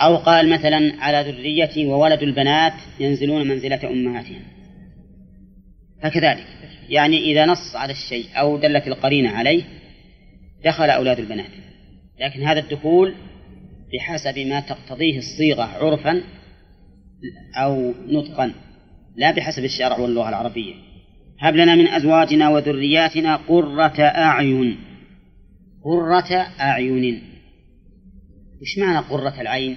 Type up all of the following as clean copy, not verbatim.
أو قال مثلا على ذريتي وولد البنات ينزلون منزلة أمهاتهم، فكذلك يعني إذا نص على الشيء أو دلت القرينة عليه دخل أولاد البنات، لكن هذا الدخول بحسب ما تقتضيه الصيغة عرفا أو نطقا، لا بحسب الشرع واللغة العربية. هب لنا من أزواجنا وذرياتنا قرة أعين. قرة أعين، إيش معنى قرة العين؟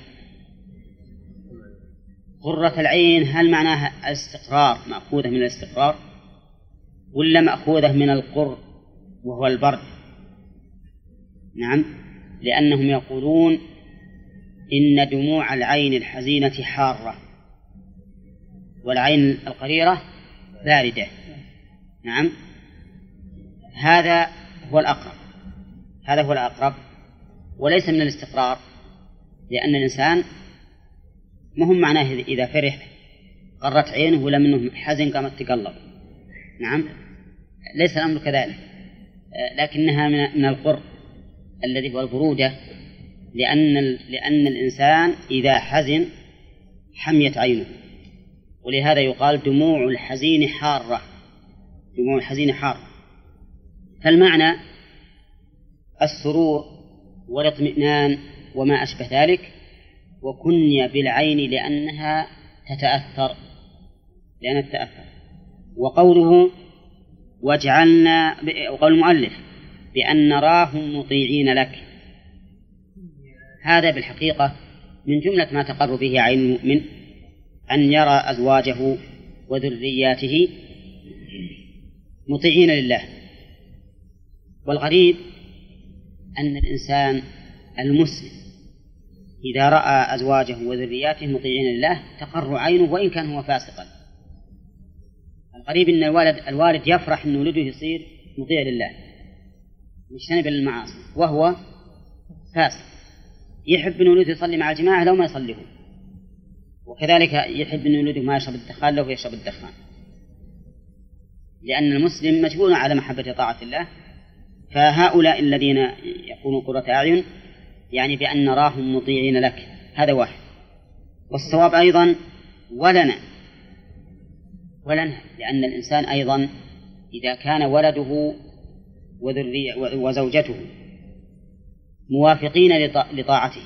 قرة العين هل معناها الاستقرار، مأخوذة من الاستقرار، ولا مأخوذة من القر وهو البرد؟ نعم، لأنهم يقولون إن دموع العين الحزينة حارة والعين القريرة باردة. نعم، هذا هو الأقرب، هذا هو الأقرب، وليس من الاستقرار، لأن الإنسان مهم معناه إذا فرح قرت عينه ولا منه حزن قامت تقلب. نعم، ليس الأمر كذلك، لكنها من القر الذي هو البرودة، لأن الإنسان إذا حزن حميت عينه، ولهذا يقال دموع الحزين حارة، دموع الحزين حارة. فالمعنى السرور والاطمئنان وما أشبه ذلك، وكني بالعين لأنها تتأثر، وقوله وجعلنا، وقول المؤلف بأن نراهم مطيعين لك، هذا بالحقيقة من جملة ما تقر به عين المؤمن أن يرى أزواجه وذرياته مطيعين لله. والغريب أن الإنسان المسلم إذا رأى أزواجه وذرياته مطيعين لله تقر عينه وإن كان هو فاسقا. الغريب أن الوالد يفرح أن ولده يصير مطيع لله مجتنب للمعاصي وهو فاسق، يحب أن ولده يصلي مع الجماعة لو ما يصليه، وكذلك يحب أن ولده ما يشرب الدخان لو يشرب الدخان، لأن المسلم مجبول على محبة طاعة الله. فهؤلاء الذين يكونوا قرة أعين يعني بأن نراهم مطيعين لك، هذا واحد. والصواب أيضا ولنا، لأن الإنسان أيضا إذا كان ولده وزوجته موافقين لطاعته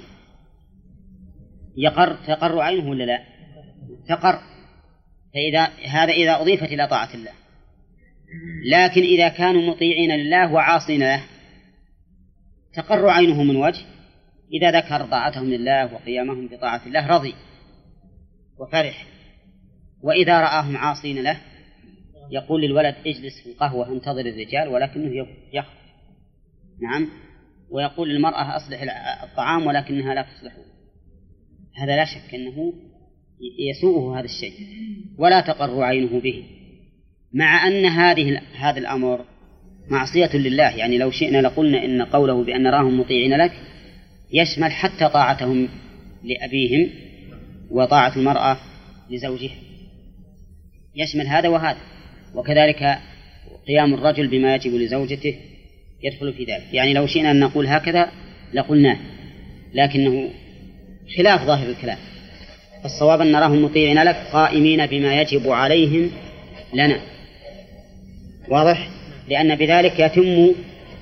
تقر عينه ولا لا؟ تقر. هذا إذا أضيفت إلى طاعة الله. لكن إذا كانوا مطيعين لله وعاصين له تقر عينه من وجه، إذا ذكر طاعتهم لله وقيامهم بطاعة الله رضي وفرح، وإذا رآهم عاصين له يقول للولد اجلس في القهوة انتظر الرجال، ولكنه يخرج. نعم، ويقول للمرأة أصلح الطعام ولكنها لا تصلحه. هذا لا شك أنه يسوءه هذا الشيء ولا تقر عينه به، مع أن هذا الأمر معصية لله. يعني لو شئنا لقلنا إن قوله بأن نراهم مطيعين لك يشمل حتى طاعتهم لأبيهم وطاعة المرأة لزوجها، يشمل هذا وهذا، وكذلك قيام الرجل بما يجب لزوجته يدخل في ذلك. يعني لو شئنا أن نقول هكذا لقلناه، لكنه خلاف ظاهر الكلام. الصواب أن نراهم مطيعين لك قائمين بما يجب عليهم لنا، واضح؟ لأن بذلك يتم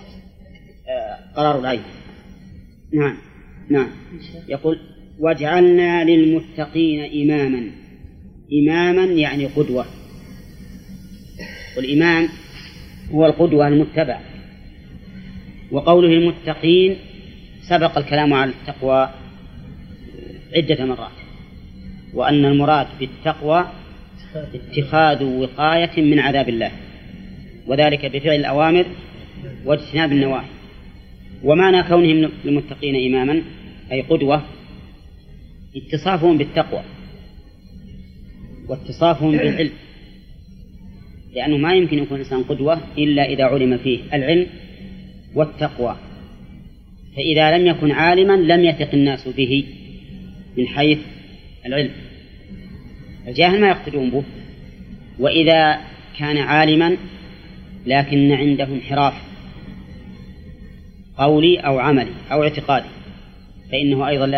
قرار العين. نعم. يقول واجعلنا للمتقين إماما يعني قدوة، والإمام هو القدوة المتبع. وقوله المتقين سبق الكلام على التقوى عدة مرات، وأن المراد بالتقوى اتخاذ وقاية من عذاب الله، وذلك بفعل الأوامر واجتناب النواهي. ومعنى كونهم المتقين إماما أي قدوة اتصافهم بالتقوى واتصافهم بالعلم، لأنه ما يمكن يكون الإنسان قدوة إلا إذا علم فيه العلم والتقوى، فإذا لم يكن عالما لم يثق الناس به من حيث العلم، الجاهل ما يقتدون به. وإذا كان عالما لكن عنده انحراف قولي أو عملي أو اعتقادي فإنه أيضا